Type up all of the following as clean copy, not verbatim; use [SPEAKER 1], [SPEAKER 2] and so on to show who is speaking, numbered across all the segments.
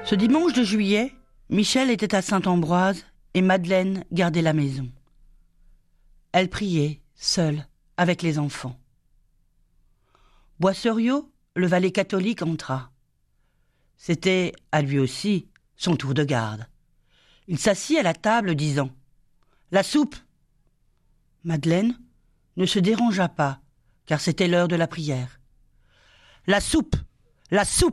[SPEAKER 1] Ce dimanche de juillet, Michel était à Saint-Ambroise et Madeleine gardait la maison. Elle priait, seule, avec les enfants. Boisseriot, le valet catholique, entra. C'était, à lui aussi, son tour de garde. Il s'assit à la table, disant « La soupe !» Madeleine ne se dérangea pas, car c'était l'heure de la prière. « La soupe ! La soupe !»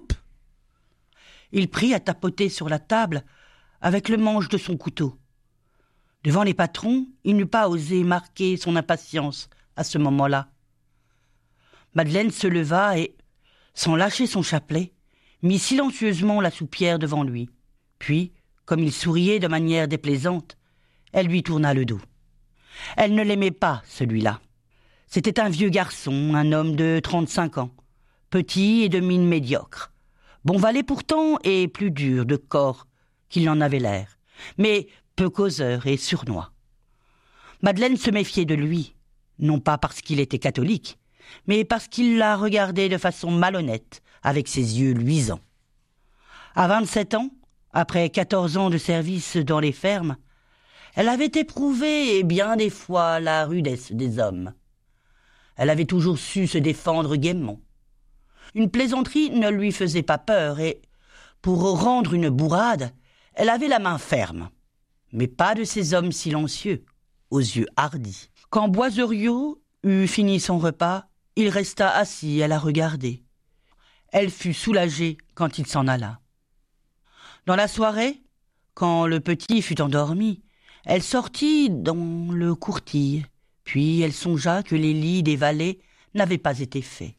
[SPEAKER 1] Il prit à tapoter sur la table avec le manche de son couteau. Devant les patrons, il n'eût pas osé marquer son impatience à ce moment-là. Madeleine se leva et, sans lâcher son chapelet, mit silencieusement la soupière devant lui. Puis, comme il souriait de manière déplaisante, elle lui tourna le dos. Elle ne l'aimait pas, celui-là. C'était un vieux garçon, un homme de 35 ans, petit et de mine médiocre. Bon valet pourtant et plus dur de corps qu'il n'en avait l'air, mais peu causeur et sournois. Madeleine se méfiait de lui, non pas parce qu'il était catholique, mais parce qu'il la regardait de façon malhonnête, avec ses yeux luisants. À 27 ans, après 14 ans de service dans les fermes, elle avait éprouvé bien des fois la rudesse des hommes. Elle avait toujours su se défendre gaiement. Une plaisanterie ne lui faisait pas peur et, pour rendre une bourrade, elle avait la main ferme. Mais pas de ces hommes silencieux, aux yeux hardis. Quand Boisseriot eut fini son repas, il resta assis à la regarder. Elle fut soulagée quand il s'en alla. Dans la soirée, quand le petit fut endormi, elle sortit dans le courtille, puis elle songea que les lits des valets n'avaient pas été faits.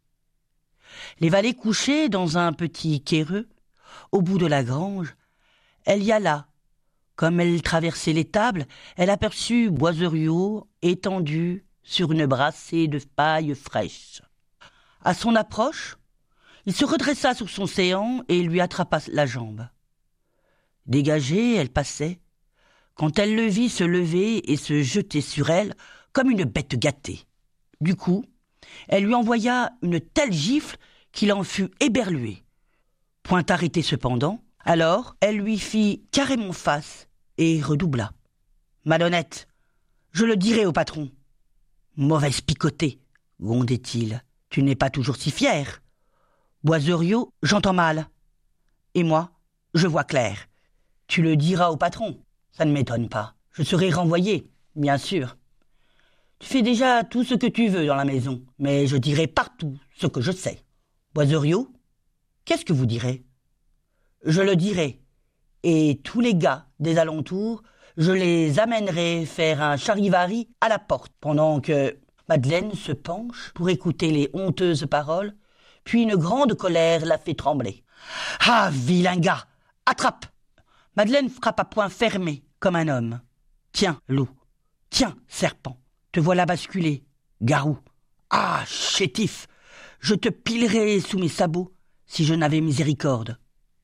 [SPEAKER 1] Les valets couchaient dans un petit quéreux, au bout de la grange. Elle y alla. Comme elle traversait les tables, elle aperçut Boisseriot étendu sur une brassée de paille fraîche. À son approche, il se redressa sur son séant et lui attrapa la jambe. Dégagée, elle passait, quand elle le vit se lever et se jeter sur elle comme une bête gâtée. Du coup, elle lui envoya une telle gifle qu'il en fut éberlué. Point arrêté cependant, alors elle lui fit carrément face et redoubla. « Malhonnête, je le dirai au patron. »« Mauvaise picotée, grondait-il, tu n'es pas toujours si fier. Boisseriot, j'entends mal. Et moi, je vois clair. Tu le diras au patron, ça ne m'étonne pas. Je serai renvoyé, bien sûr. Tu fais déjà tout ce que tu veux dans la maison, mais je dirai partout ce que je sais. Boisseriot, qu'est-ce que vous direz ? Je le dirai, et tous les gars des alentours, je les amènerai faire un charivari à la porte, pendant que Madeleine se penche pour écouter les honteuses paroles, puis une grande colère la fait trembler. « Ah, vilain gars, attrape !» Madeleine frappe à poing fermé, comme un homme. « Tiens, loup, tiens, serpent, te voilà basculé, garou. Ah, chétif, je te pilerais sous mes sabots si je n'avais miséricorde. »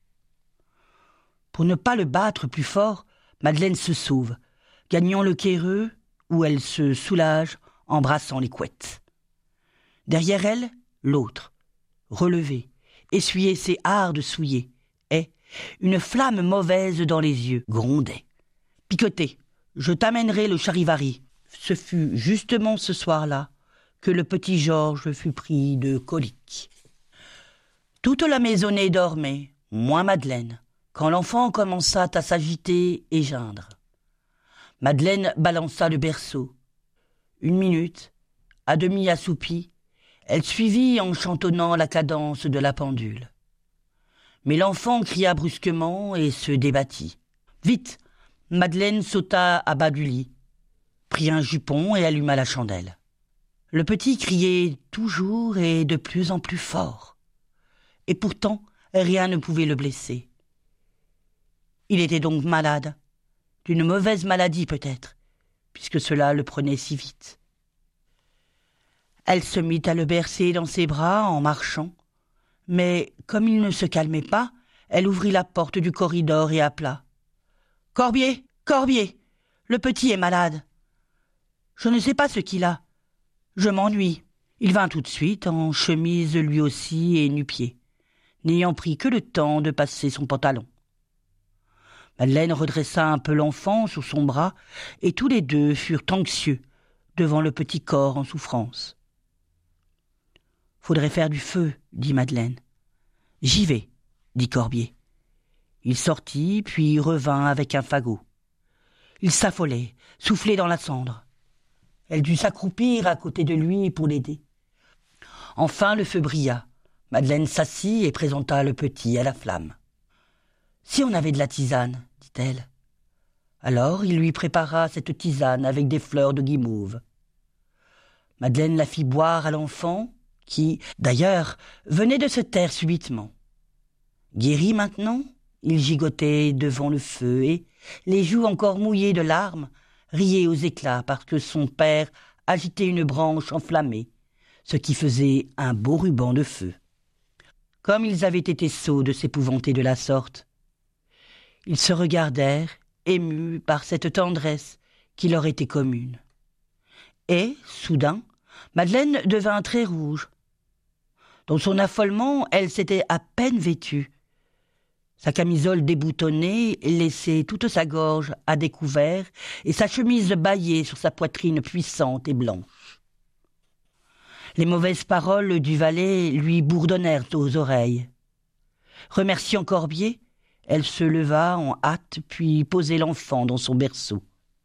[SPEAKER 1] Pour ne pas le battre plus fort, Madeleine se sauve, gagnant le quéreux où elle se soulage en brassant les couettes. Derrière elle, l'autre, relevé, essuyait ses hardes souillées, et, une flamme mauvaise dans les yeux, grondait. « Picoté, je t'amènerai le charivari. » Ce fut justement ce soir-là que le petit Georges fut pris de colique. Toute la maisonnée dormait, moins Madeleine, quand l'enfant commença à s'agiter et geindre. Madeleine balança le berceau. 1 minute, à demi assoupie, elle suivit en chantonnant la cadence de la pendule. Mais l'enfant cria brusquement et se débattit. Vite, Madeleine sauta à bas du lit, prit un jupon et alluma la chandelle. Le petit criait toujours et de plus en plus fort. Et pourtant, rien ne pouvait le blesser. Il était donc malade, d'une mauvaise maladie peut-être, puisque cela le prenait si vite. Elle se mit à le bercer dans ses bras en marchant, mais comme il ne se calmait pas, elle ouvrit la porte du corridor et appela. « Corbier, Corbier, le petit est malade. Je ne sais pas ce qu'il a. Je m'ennuie. » Il vint tout de suite, en chemise lui aussi et nu-pieds. n'ayant pris que le temps de passer son pantalon. Madeleine redressa un peu l'enfant sous son bras, et tous les deux furent anxieux devant le petit corps en souffrance. « Faudrait faire du feu, dit Madeleine. « J'y vais, dit Corbier. Il sortit, puis revint avec un fagot. Il s'affolait, soufflait dans la cendre. Elle dut s'accroupir à côté de lui pour l'aider. Enfin le feu brilla. Madeleine s'assit et présenta le petit à la flamme. « Si on avait de la tisane, dit-elle. » Alors il lui prépara cette tisane avec des fleurs de guimauve. Madeleine la fit boire à l'enfant, qui, d'ailleurs, venait de se taire subitement. Guéri maintenant, il gigotait devant le feu et, les joues encore mouillées de larmes, riait aux éclats parce que son père agitait une branche enflammée, ce qui faisait un beau ruban de feu. Comme ils avaient été sots de s'épouvanter de la sorte. Ils se regardèrent, émus par cette tendresse qui leur était commune. Et, soudain, Madeleine devint très rouge. Dans son affolement, elle s'était à peine vêtue. Sa camisole déboutonnée laissait toute sa gorge à découvert et sa chemise bâillait sur sa poitrine puissante et blanche. Les mauvaises paroles du valet lui bourdonnèrent aux oreilles. Remerciant Corbier, elle se leva en hâte puis posait l'enfant dans son berceau.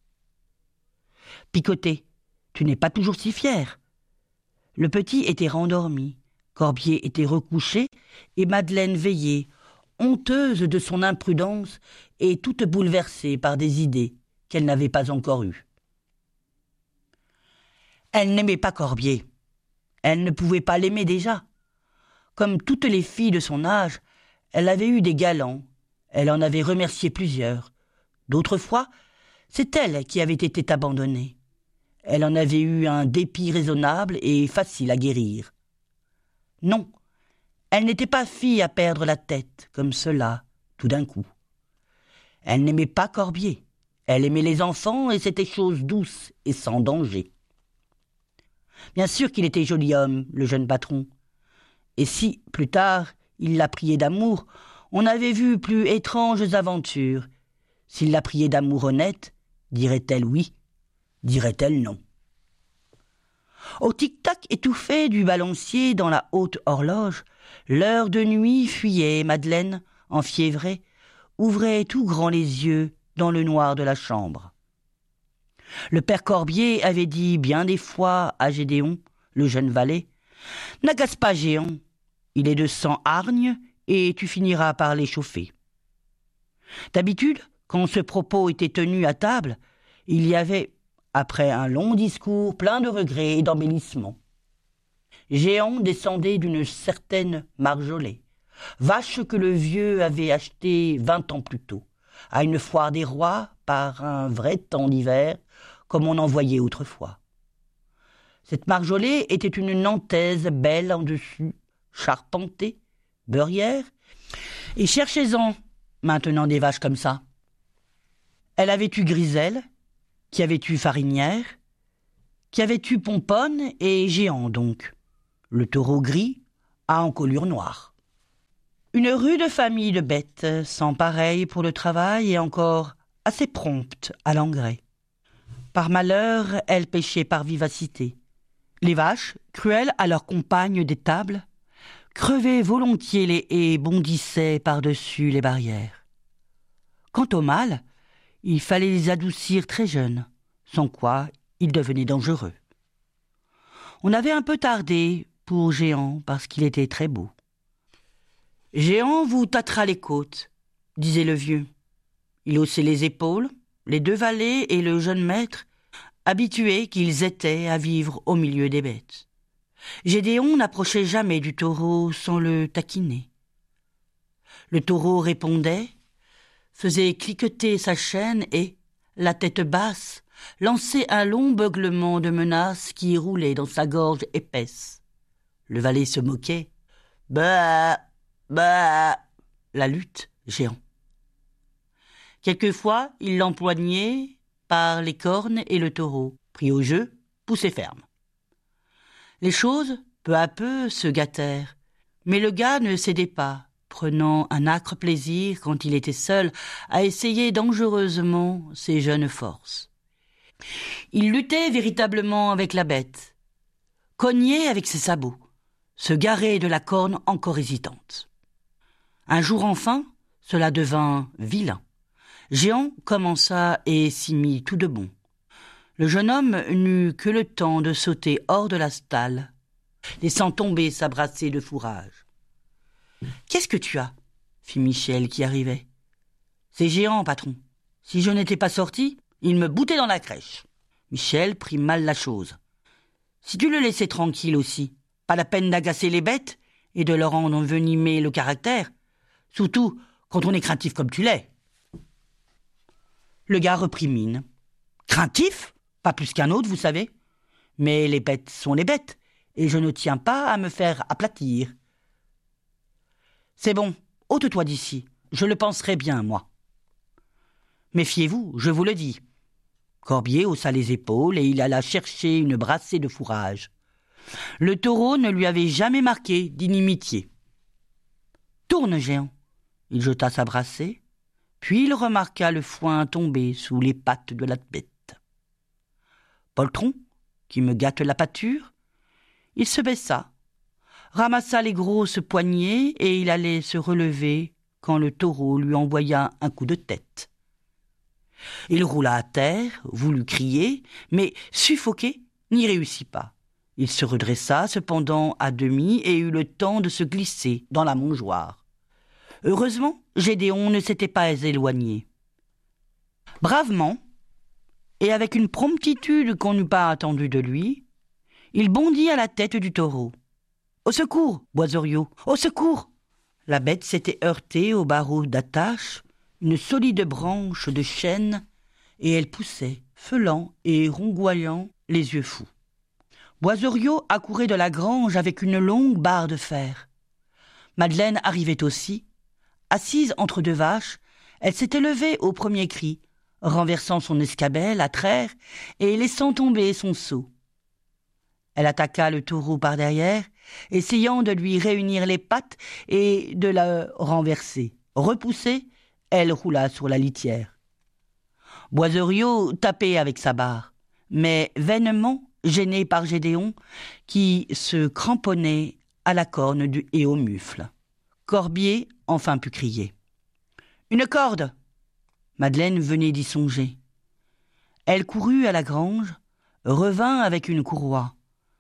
[SPEAKER 1] « Picoté, tu n'es pas toujours si fier. » Le petit était rendormi, Corbier était recouché et Madeleine veillait, honteuse de son imprudence et toute bouleversée par des idées qu'elle n'avait pas encore eues. Elle n'aimait pas Corbier. Elle ne pouvait pas l'aimer déjà. Comme toutes les filles de son âge, elle avait eu des galants, elle en avait remercié plusieurs. D'autres fois, c'est elle qui avait été abandonnée. Elle en avait eu un dépit raisonnable et facile à guérir. Non, elle n'était pas fille à perdre la tête, comme cela, tout d'un coup. Elle n'aimait pas Corbier. Elle aimait les enfants et c'était chose douce et sans danger. Bien sûr qu'il était joli homme, le jeune patron. Et si, plus tard, il la priait d'amour, on avait vu plus étranges aventures. S'il la priait d'amour honnête, dirait-elle oui, dirait-elle non. Au tic-tac étouffé du balancier dans la haute horloge, l'heure de nuit fuyait. Madeleine, enfiévrée, ouvrait tout grand les yeux dans le noir de la chambre. Le père Corbier avait dit bien des fois à Gédéon, le jeune valet, « N'agace pas Géant, il est de sang hargne et tu finiras par l'échauffer. » D'habitude, quand ce propos était tenu à table, il y avait, après un long discours plein de regrets et d'embellissements. Géant descendait d'une certaine Marjolais, vache que le vieux avait achetée 20 ans plus tôt, à une foire des rois par un vrai temps d'hiver, comme on en voyait autrefois. Cette Marjolais était une Nantaise belle en dessus, charpentée, beurrière, et cherchez-en maintenant des vaches comme ça. Elle avait eu Griselle, qui avait eu Farinière, qui avait eu Pomponne et Géant donc, le taureau gris à encolure noire. Une rude famille de bêtes, sans pareil pour le travail et encore assez prompte à l'engrais. Par malheur, elles pêchaient par vivacité. Les vaches, cruelles à leurs compagnes d'étable, crevaient volontiers les haies et bondissaient par-dessus les barrières. Quant aux mâles, il fallait les adoucir très jeunes, sans quoi ils devenaient dangereux. On avait un peu tardé pour Géant parce qu'il était très beau. « Géant vous tâtera les côtes, » disait le vieux. Il haussait les épaules, les deux valets et le jeune maître, habitués qu'ils étaient à vivre au milieu des bêtes. Gédéon n'approchait jamais du taureau sans le taquiner. Le taureau répondait, faisait cliqueter sa chaîne et, la tête basse, lançait un long beuglement de menace qui roulait dans sa gorge épaisse. Le valet se moquait. « Bah, bah !» La lutte, Géant. Quelquefois, il l'empoignait par les cornes et le taureau, pris au jeu, poussait ferme. Les choses, peu à peu, se gâtèrent, mais le gars ne cédait pas, prenant un âcre plaisir, quand il était seul, à essayer dangereusement ses jeunes forces. Il luttait véritablement avec la bête, cognait avec ses sabots, se garait de la corne encore hésitante. Un jour enfin, cela devint vilain. Géant commença et s'y mit tout de bon. Le jeune homme n'eut que le temps de sauter hors de la stalle, laissant tomber sa brassée de fourrage. « Qu'est-ce que tu as ?» fit Michel qui arrivait. « C'est Géant, patron. Si je n'étais pas sorti, il me boutait dans la crèche. » Michel prit mal la chose. « Si tu le laissais tranquille aussi, pas la peine d'agacer les bêtes et de leur envenimer le caractère, surtout quand on est craintif comme tu l'es. » Le gars reprit mine. « Craintif ? Pas plus qu'un autre, vous savez. Mais les bêtes sont les bêtes, et je ne tiens pas à me faire aplatir. » « C'est bon, ôte-toi d'ici, je le penserai bien, moi. » « Méfiez-vous, je vous le dis. » Corbier haussa les épaules et il alla chercher une brassée de fourrage. Le taureau ne lui avait jamais marqué d'inimitié. « Tourne, Géant !» Il jeta sa brassée, puis il remarqua le foin tomber sous les pattes de la bête. « Poltron, qui me gâte la pâture ?» Il se baissa, ramassa les grosses poignées et il allait se relever quand le taureau lui envoya un coup de tête. Il roula à terre, voulut crier, mais suffoqué, n'y réussit pas. Il se redressa cependant à demi et eut le temps de se glisser dans la mangeoire. Heureusement, Gédéon ne s'était pas éloigné. Bravement, et avec une promptitude qu'on n'eût pas attendue de lui, il bondit à la tête du taureau. « Au secours, Boisoriot, au secours !» La bête s'était heurtée au barreau d'attache, une solide branche de chêne, et elle poussait, feulant et rongoyant, les yeux fous. Boisoriot accourait de la grange avec une longue barre de fer. Madeleine arrivait aussi. Assise entre deux vaches, elle s'était levée au premier cri, renversant son escabelle à traire et laissant tomber son seau. Elle attaqua le taureau par derrière, essayant de lui réunir les pattes et de le renverser. Repoussée, elle roula sur la litière. Boisoriot tapait avec sa barre, mais vainement gêné par Gédéon, qui se cramponnait à la corne et au mufle. Corbier enfin put crier. « Une corde !» Madeleine venait d'y songer. Elle courut à la grange, revint avec une courroie.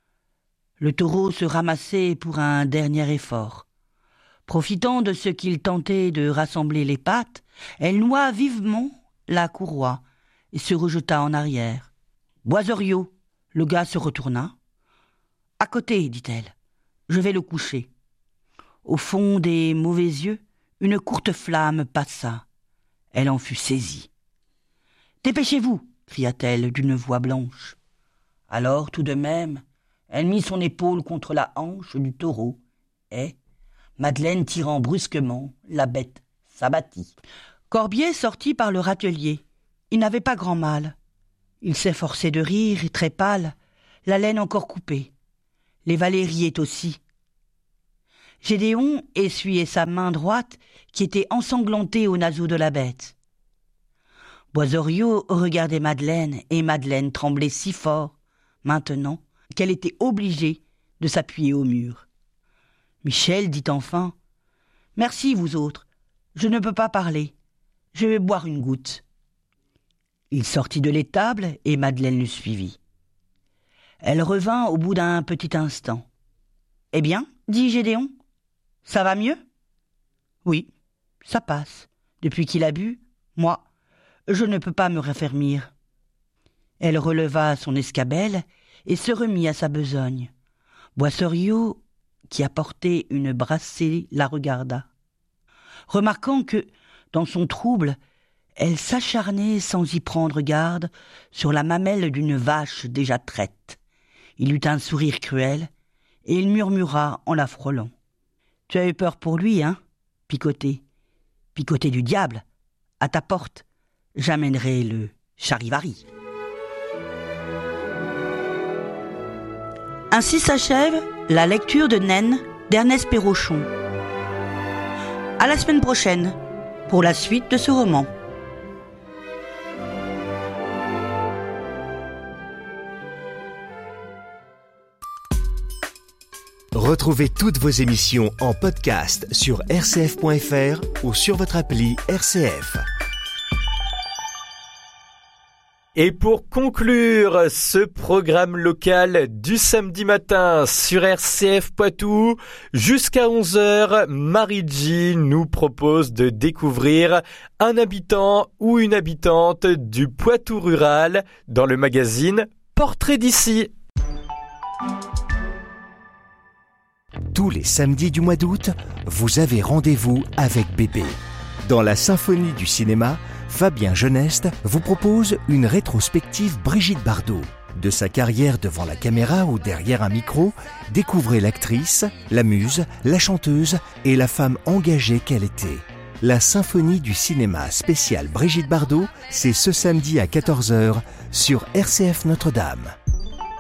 [SPEAKER 1] Le taureau se ramassait pour un dernier effort. Profitant de ce qu'il tentait de rassembler les pattes, elle noua vivement la courroie et se rejeta en arrière. « Boisoriot !» Le gars se retourna. « À côté, dit-elle, je vais le coucher. » Au fond des mauvais yeux, une courte flamme passa. Elle en fut saisie. « Dépêchez-vous !» cria-t-elle d'une voix blanche. Alors, tout de même, elle mit son épaule contre la hanche du taureau et, Madeleine tirant brusquement, la bête s'abattit. Corbier sortit par le râtelier. Il n'avait pas grand mal. Il s'efforçait de rire, très pâle, la laine encore coupée. Les valets riaient aussi. Gédéon essuyait sa main droite qui était ensanglantée au naseau de la bête. Boisoriot regardait Madeleine et Madeleine tremblait si fort, maintenant, qu'elle était obligée de s'appuyer au mur. Michel dit enfin « Merci, vous autres, je ne peux pas parler, je vais boire une goutte. » Il sortit de l'étable et Madeleine le suivit. Elle revint au bout d'un petit instant. « Eh bien, dit Gédéon, ça va mieux ? » ?»« Oui, ça passe. Depuis qu'il a bu, moi, je ne peux pas me raffermir. » Elle releva son escabelle et se remit à sa besogne. Boisoriot, qui apportait une brassée, la regarda. Remarquant que, dans son trouble, elle s'acharnait sans y prendre garde sur la mamelle d'une vache déjà traite. Il eut un sourire cruel et il murmura en la frôlant. « Tu as eu peur pour lui, hein, Picoté ? Picoté du diable. À ta porte, j'amènerai le charivari. » Ainsi s'achève la lecture de Naine d'Ernest Pérochon. À la semaine prochaine pour la suite de ce roman.
[SPEAKER 2] Retrouvez toutes vos émissions en podcast sur rcf.fr ou sur votre appli RCF.
[SPEAKER 3] Et pour conclure ce programme local du samedi matin sur RCF Poitou, jusqu'à 11h, Marie-G nous propose de découvrir un habitant ou une habitante du Poitou rural dans le magazine Portrait d'ici.
[SPEAKER 2] Tous les samedis du mois d'août, vous avez rendez-vous avec Bébé. Dans la symphonie du cinéma, Fabien Geneste vous propose une rétrospective Brigitte Bardot. De sa carrière devant la caméra ou derrière un micro, découvrez l'actrice, la muse, la chanteuse et la femme engagée qu'elle était. La symphonie du cinéma spéciale Brigitte Bardot, c'est ce samedi à 14h sur RCF Notre-Dame.